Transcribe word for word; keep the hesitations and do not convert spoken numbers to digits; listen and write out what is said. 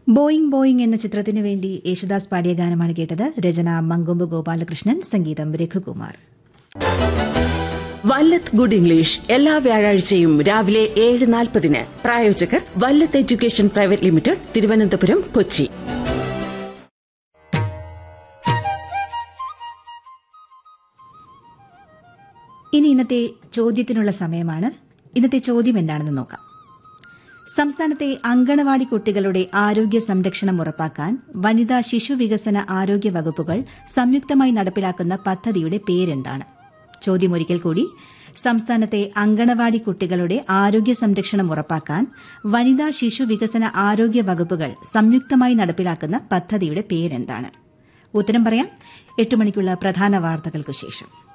Boeing Boeing എന്ന ചിത്രത്തിനു വേണ്ടി യേശുദാസ് പാടിയ ഗാനമാണ് കേട്ടത്. രചന മങ്കൊമ്പ് ഗോപാലകൃഷ്ണൻ, സംഗീതം രഘുകുമാർ. വല്ലത്ത് ഗുഡ് ഇംഗ്ലീഷ് എല്ലാ വ്യാഴാഴ്ചയും രാവിലെ ഏഴ് നാൽപ്പതിന്. പ്രായോജകർ Vallath education private limited, Thiruvananthapuram, Kochi. ഇനി ഇന്നത്തെ ചോദ്യത്തിനുള്ള സമയമാണ്. ഇന്നത്തെ ചോദ്യം എന്താണെന്ന് നോക്കാം. സംസ്ഥാനത്തെ അങ്കണവാടി കുട്ടികളുടെ ആരോഗ്യ സംരക്ഷണം ഉറപ്പാക്കാൻ വനിതാ ശിശു വികസന ആരോഗ്യ വകുപ്പുകൾ സംയുക്തമായി നടപ്പിലാക്കുന്ന പദ്ധതിയുടെ പേരെന്താണ്? ചോദ്യം ഒരിക്കൽ കൂടി. സംസ്ഥാനത്തെ അങ്കണവാടി കുട്ടികളുടെ ആരോഗ്യ സംരക്ഷണം ഉറപ്പാക്കാൻ വനിതാ ശിശു വികസന ആരോഗ്യ വകുപ്പുകൾ സംയുക്തമായി നടപ്പിലാക്കുന്ന പദ്ധതിയുടെ പേരെന്താണ്? ഉത്തരം പറയാം എട്ട് മണിക്കുള്ള പ്രധാന വാർത്തകൾക്കു ശേഷം.